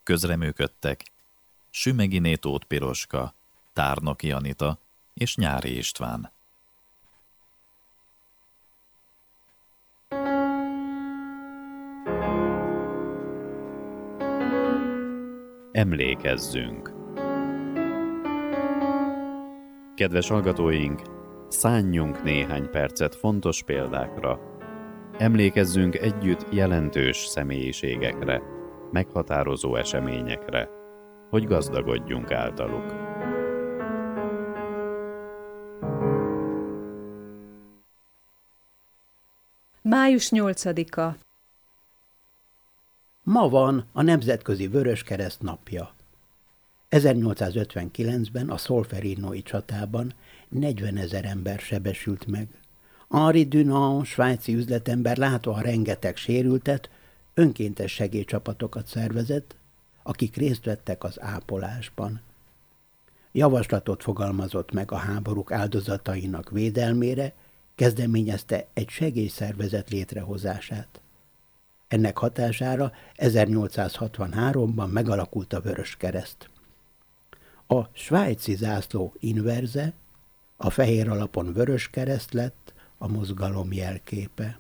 Közreműködtek Sümegi Tóth Piroska, Tárnoki Anita és Nyári István. Emlékezzünk! Kedves hallgatóink, szánjunk néhány percet fontos példákra. Emlékezzünk együtt jelentős személyiségekre, meghatározó eseményekre, hogy gazdagodjunk általuk. Május 8-a. Ma van a Nemzetközi Vöröskereszt napja. 1859-ben a Solferinoi csatában 40 000 ember sebesült meg. Henri Dunant, svájci üzletember látva a rengeteg sérültet, önkéntes segélycsapatokat szervezett, akik részt vettek az ápolásban. Javaslatot fogalmazott meg a háborúk áldozatainak védelmére, kezdeményezte egy segélyszervezet létrehozását. Ennek hatására 1863-ban megalakult a Vöröskereszt. A svájci zászló inverze, a fehér alapon vöröskereszt lett a mozgalom jelképe.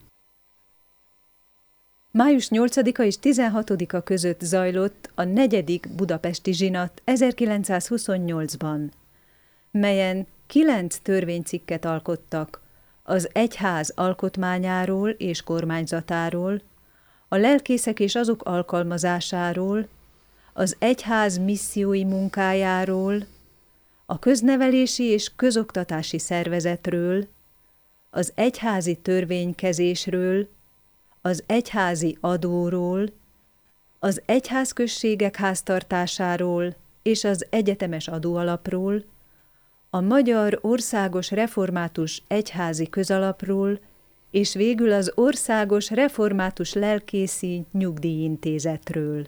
Május 8-a és 16-a között zajlott a 4. budapesti zsinat 1928-ban, melyen 9 törvénycikket alkottak az egyház alkotmányáról és kormányzatáról, a lelkészek és azok alkalmazásáról, az egyház missziói munkájáról, a köznevelési és közoktatási szervezetről, az egyházi törvénykezésről, az egyházi adóról, az egyházközségek háztartásáról és az egyetemes adóalapról, a Magyar Országos Református Egyházi Közalapról, és végül az Országos Református Lelkészi Nyugdíjintézetről.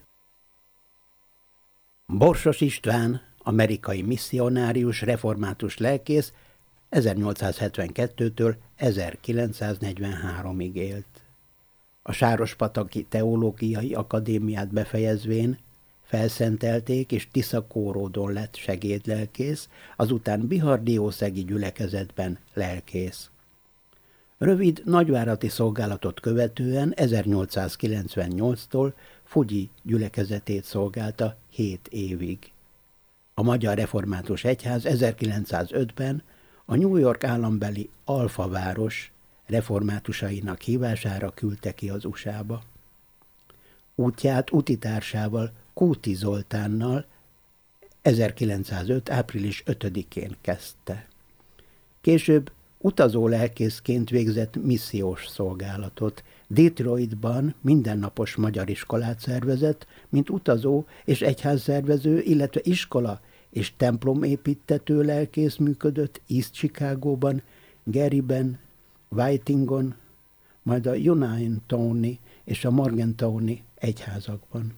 Borsos István, amerikai misszionárius református lelkész 1872-től 1943-ig élt. A Sárospataki Teológiai Akadémiát befejezvén felszentelték, és Tiszakóródon lett segédlelkész, azután Bihar-Diószegi gyülekezetben lelkész. Rövid nagyvárati szolgálatot követően 1898-tól Fugyi gyülekezetét szolgálta 7 évig. A Magyar Református Egyház 1905-ben a New York állambeli Alfa város reformátusainak hívására küldte ki az USA-ba. Útját utitársával, Kúti Zoltánnal 1905. április 5-én kezdte. Később utazó lelkészként végzett missziós szolgálatot. Detroitban mindennapos magyar iskolát szervezett, mint utazó és egyházszervező, illetve iskola és templomépítető lelkész működött East Chicagóban, Garyben, Whitingon, majd a Uniontowni és a Morgantowni egyházakban.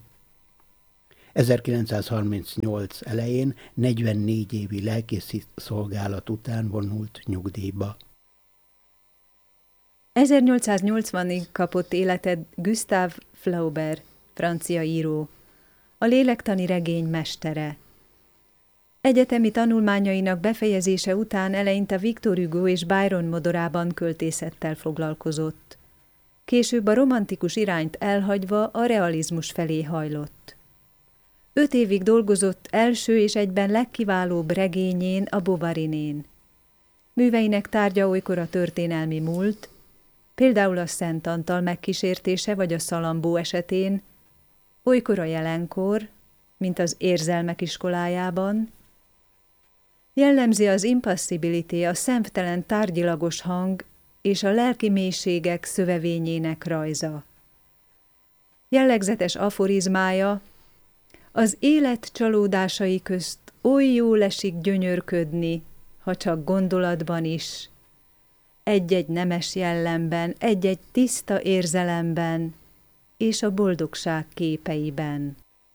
1938 elején 44 évi lelkészi szolgálat után vonult nyugdíjba. 1880-ig kapott életet Gustave Flaubert, francia író, a lélektani regény mestere. Egyetemi tanulmányainak befejezése után eleinte Victor Hugo és Byron modorában költészettel foglalkozott. Később a romantikus irányt elhagyva a realizmus felé hajlott. 5 évig dolgozott első és egyben legkiválóbb regényén, a Bovarinén. Műveinek tárgya olykor a történelmi múlt, például a Szent Antal megkísértése vagy a Szalambó esetén, olykor a jelenkor, mint az Érzelmek iskolájában. Jellemzi az impassibilité, a szemtelen tárgyilagos hang és a lelki mélységek szövevényének rajza. Jellegzetes aforizmája: az élet csalódásai közt oly jól esik gyönyörködni, ha csak gondolatban is, egy-egy nemes jellemben, egy-egy tiszta érzelemben és a boldogság képeiben.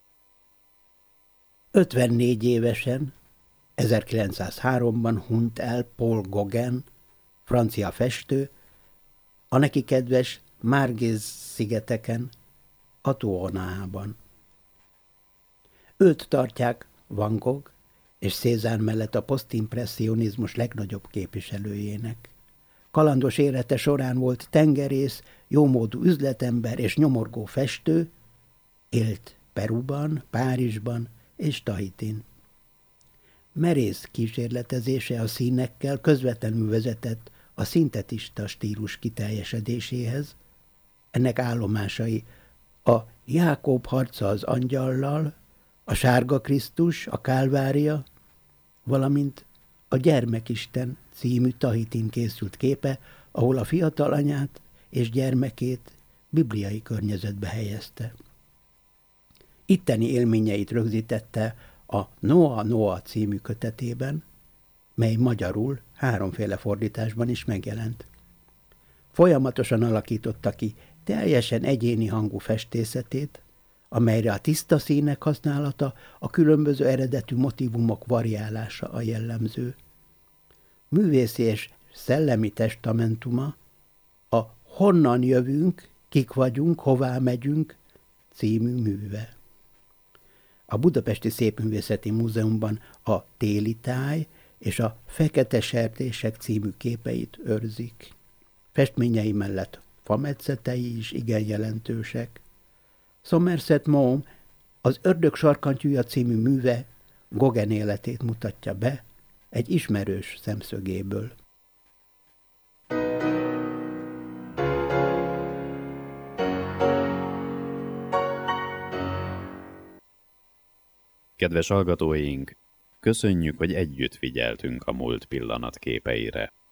54 évesen, 1903-ban hunyt el Paul Gauguin, francia festő, a neki kedves Margez-szigeteken, Atuonaában. Őt tartják Van Gogh és Cézanne mellett a posztimpresszionizmus legnagyobb képviselőjének. Kalandos élete során volt tengerész, jómódú üzletember és nyomorgó festő, élt Peruban, Párizsban és Tahitin. Merész kísérletezése a színekkel közvetlenül vezetett a szintetista stílus kiteljesedéséhez. Ennek állomásai a Jákob harca az angyallal, a Sárga Krisztus, a Kálvária, valamint a Gyermekisten című Tahitin készült képe, ahol a fiatal anyát és gyermekét bibliai környezetbe helyezte. Itteni élményeit rögzítette a Noa Noa című kötetében, mely magyarul 3 fordításban is megjelent. Folyamatosan alakította ki teljesen egyéni hangú festészetét, amelyre a tiszta színek használata, a különböző eredetű motívumok variálása a jellemző. Művészi és szellemi testamentuma a Honnan jövünk, kik vagyunk, hová megyünk című műve. A Budapesti Szépművészeti Múzeumban a Téli táj és a Fekete sertések című képeit őrzik. Festményei mellett fametszetei is igen jelentősek. Somerset Maugham az Ördög sarkantyúja című műve Gauguin életét mutatja be egy ismerős szemszögéből. Kedves hallgatóink, köszönjük, hogy együtt figyeltünk a múlt pillanatképeire.